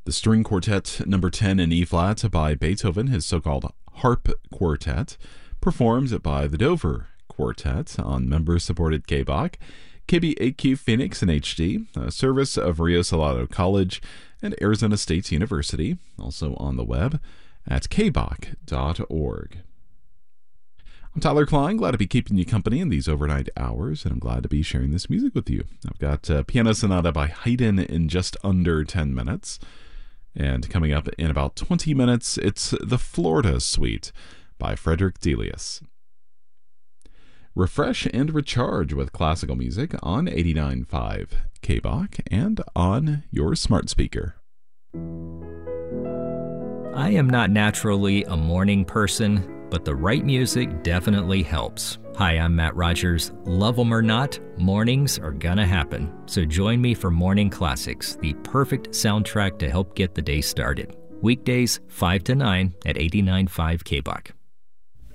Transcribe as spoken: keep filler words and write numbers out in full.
The String Quartet number ten in E-flat by Beethoven, his so-called Harp Quartet, performed by the Dover Quartet on member-supported K B O C, K B eight Q Phoenix in H D, a service of Rio Salado College and Arizona State University, also on the web at k b o c dot org. I'm Tyler Klein, glad to be keeping you company in these overnight hours, and I'm glad to be sharing this music with you. I've got uh, Piano Sonata by Haydn in just under ten minutes, and coming up in about twenty minutes, it's the Florida Suite by Frederick Delius. Refresh and recharge with classical music on eighty-nine point five K B O C and on your smart speaker. I am not naturally a morning person, but the right music definitely helps. Hi, I'm Matt Rogers. Love 'em or not, mornings are gonna happen. So join me for Morning Classics, the perfect soundtrack to help get the day started. Weekdays, five to nine at eighty-nine point five K B O C.